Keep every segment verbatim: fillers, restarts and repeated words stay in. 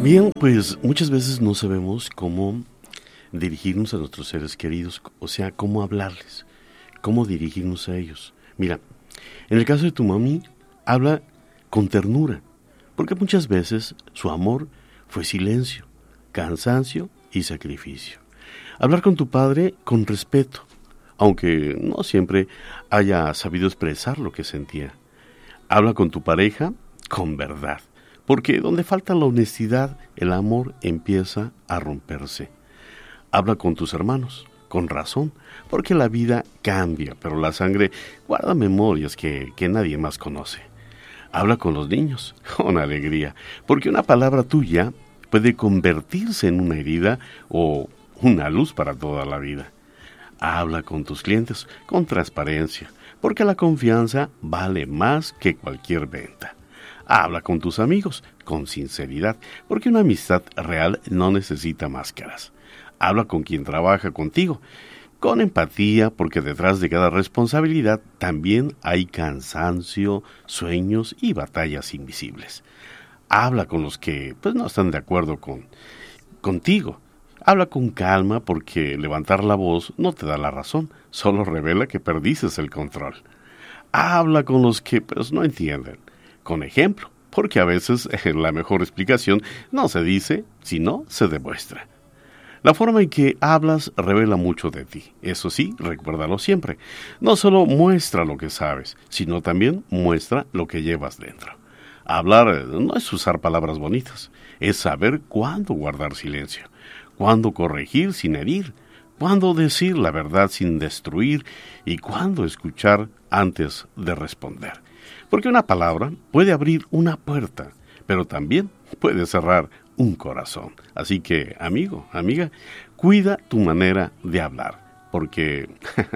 Bien, pues muchas veces no sabemos cómo dirigirnos a nuestros seres queridos, o sea, cómo hablarles, cómo dirigirnos a ellos. Mira, en el caso de tu mami, habla con ternura, porque muchas veces su amor fue silencio, cansancio y sacrificio. Hablar con tu padre con respeto, aunque no siempre haya sabido expresar lo que sentía. Habla con tu pareja con verdad, porque donde falta la honestidad, el amor empieza a romperse. Habla con tus hermanos, con razón, porque la vida cambia, pero la sangre guarda memorias que, que nadie más conoce. Habla con los niños, con alegría, porque una palabra tuya puede convertirse en una herida o una luz para toda la vida. Habla con tus clientes, con transparencia, porque la confianza vale más que cualquier venta. Habla con tus amigos, con sinceridad, porque una amistad real no necesita máscaras. Habla con quien trabaja contigo, con empatía, porque detrás de cada responsabilidad también hay cansancio, sueños y batallas invisibles. Habla con los que pues no están de acuerdo con contigo. Habla con calma, porque levantar la voz no te da la razón, solo revela que perdiste el control. Habla con los que pues no entienden, con ejemplo, porque a veces eh, la mejor explicación no se dice, sino se demuestra. La forma en que hablas revela mucho de ti. Eso sí, recuérdalo siempre. No solo muestra lo que sabes, sino también muestra lo que llevas dentro. Hablar no es usar palabras bonitas, es saber cuándo guardar silencio, cuándo corregir sin herir, cuándo decir la verdad sin destruir y cuándo escuchar antes de responder. Porque una palabra puede abrir una puerta, pero también puede cerrar un corazón. Así que, amigo, amiga, cuida tu manera de hablar, porque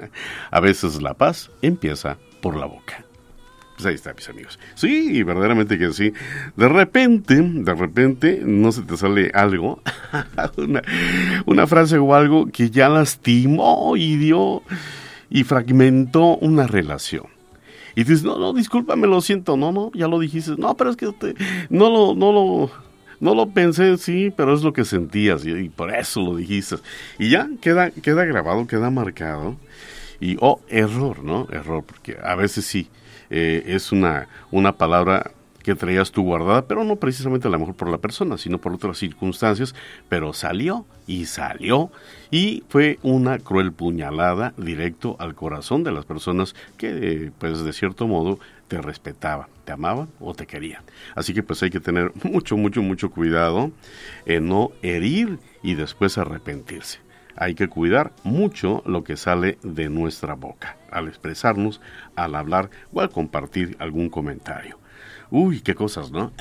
a veces la paz empieza por la boca. Pues ahí está, mis amigos. Sí, verdaderamente que sí. De repente, de repente, no se te sale algo, una, una frase o algo que ya lastimó y dio y fragmentó una relación. Y dices, no, no, discúlpame, lo siento, no, no, ya lo dijiste. No, pero es que te, no lo, no lo, no lo pensé, sí, pero es lo que sentías y, y por eso lo dijiste. Y ya queda, queda grabado, queda marcado. Y, oh, error, ¿no? Error, porque a veces sí. Eh, es una, una palabra que traías tú guardada, pero no precisamente a lo mejor por la persona, sino por otras circunstancias, pero salió y salió y fue una cruel puñalada directo al corazón de las personas que, pues de cierto modo, te respetaban, te amaban o te querían. Así que pues hay que tener mucho, mucho, mucho cuidado en no herir y después arrepentirse. Hay que cuidar mucho lo que sale de nuestra boca, al expresarnos, al hablar o al compartir algún comentario. Uy, qué cosas, ¿no?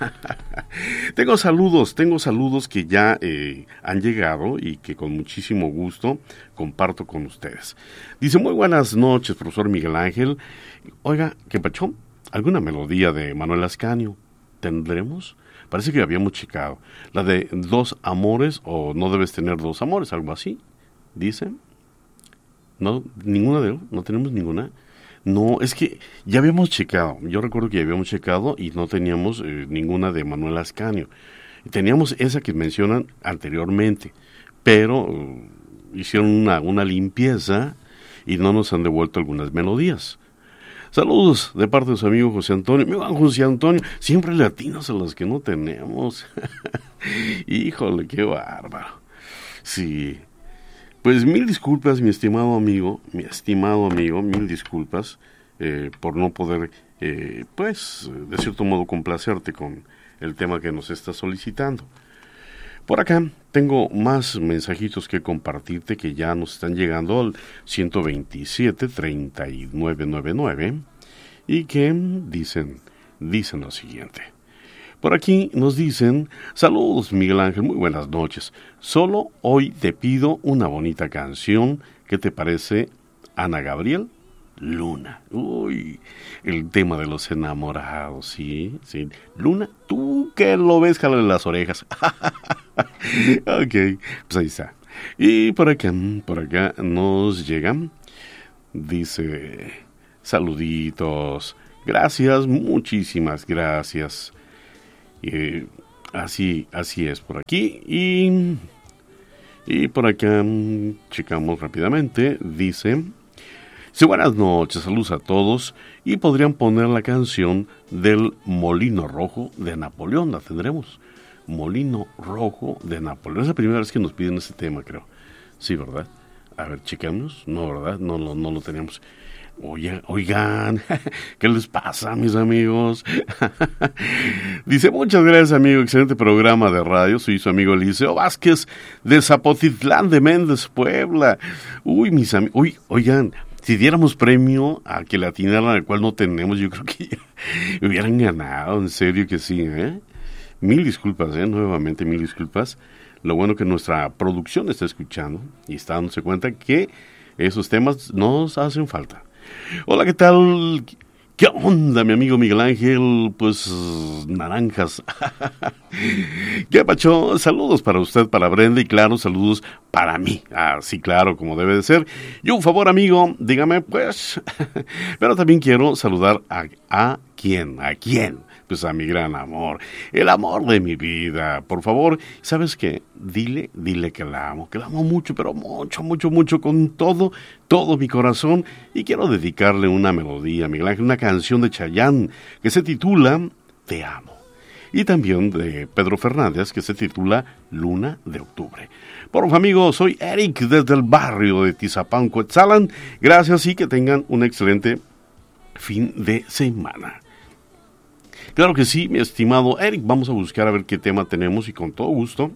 tengo saludos, tengo saludos que ya eh, han llegado y que con muchísimo gusto comparto con ustedes. Dice, muy buenas noches, profesor Miguel Ángel. Oiga, ¿qué pacho? ¿Alguna melodía de Manuel Ascanio tendremos? Parece que habíamos checado. La de dos amores o no debes tener dos amores, algo así. Dice. No, ninguna de ellos. No tenemos ninguna. No, es que ya habíamos checado. Yo recuerdo que ya habíamos checado y no teníamos eh, ninguna de Manuel Ascanio. Teníamos esa que mencionan anteriormente, pero uh, hicieron una, una limpieza y no nos han devuelto algunas melodías. Saludos de parte de su amigo José Antonio. Mi amigo José Antonio, siempre latinos a los que no tenemos. Híjole, qué bárbaro. Sí. Pues mil disculpas, mi estimado amigo, mi estimado amigo, mil disculpas eh, por no poder, eh, pues, de cierto modo complacerte con el tema que nos está solicitando. Por acá tengo más mensajitos que compartirte que ya nos están llegando al ciento veintisiete, treinta y nueve noventa y nueve y que dicen, dicen lo siguiente. Por aquí nos dicen, saludos Miguel Ángel, muy buenas noches. Solo hoy te pido una bonita canción. ¿Qué te parece, Ana Gabriel? Luna. Uy, el tema de los enamorados, sí, sí. Luna, tú que lo ves, jálale las orejas. Ok, pues ahí está. Y por acá, por acá nos llegan, dice, saluditos, gracias, muchísimas gracias. Eh, Así, así es por aquí. Y, y por acá mm, checamos rápidamente. Dice: sí, buenas noches, saludos a todos. Y podrían poner la canción del Molino Rojo de Napoleón. La tendremos. Molino Rojo de Napoleón. Es la primera vez que nos piden ese tema, creo. Sí, ¿verdad? A ver, checamos. No, ¿verdad? No, no, no lo teníamos. Oye, oigan, ¿qué les pasa, mis amigos? Dice: muchas gracias, amigo, excelente programa de radio. Soy su amigo Eliseo Vázquez de Zapotitlán de Méndez, Puebla. Uy, mis amigos, uy, oigan, si diéramos premio a que le atinaran al cual no tenemos, yo creo que ya hubieran ganado, en serio que sí, ¿eh? Mil disculpas, ¿eh? Nuevamente mil disculpas. Lo bueno que nuestra producción está escuchando y está dándose cuenta que esos temas nos hacen falta. Hola, ¿qué tal? ¿Qué onda, mi amigo Miguel Ángel? Pues, naranjas. ¿Qué pacho? Saludos para usted, para Brenda, y claro, saludos para mí. Ah, sí, claro, como debe de ser. Y un favor, amigo, dígame, pues. Pero también quiero saludar a, a quién, a quién. Pues a mi gran amor, el amor de mi vida. Por favor, ¿sabes qué? Dile, dile que la amo, que la amo mucho, pero mucho, mucho, mucho, con todo, todo mi corazón. Y quiero dedicarle una melodía, Miguel Ángel, una canción de Chayanne que se titula Te amo. Y también de Pedro Fernández, que se titula Luna de Octubre. Por favor, amigos, soy Eric desde el barrio de Tizapán, Coetzalan. Gracias y que tengan un excelente fin de semana. Claro que sí, mi estimado Eric, vamos a buscar a ver qué tema tenemos y con todo gusto.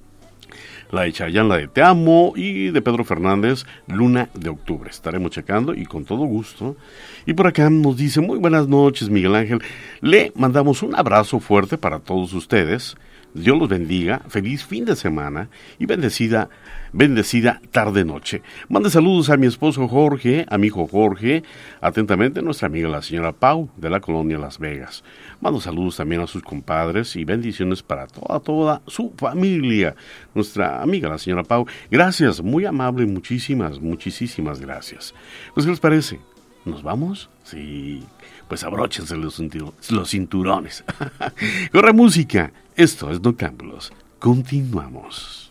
La de Chayanne, la de Te amo, y de Pedro Fernández, Luna de Octubre. Estaremos checando y con todo gusto. Y por acá nos dice: muy buenas noches, Miguel Ángel. Le mandamos un abrazo fuerte para todos ustedes. Dios los bendiga, feliz fin de semana y bendecida, bendecida tarde-noche. Mande saludos a mi esposo Jorge, a mi hijo Jorge, atentamente nuestra amiga la señora Pau, de la colonia Las Vegas. Mando saludos también a sus compadres y bendiciones para toda, toda su familia. Nuestra amiga la señora Pau, gracias, muy amable, muchísimas, muchísimas gracias. Pues, ¿qué les parece? ¿Nos vamos? Sí, pues abróchense los, cintur- los cinturones. Corre música. Esto es Noctámbulos. Continuamos.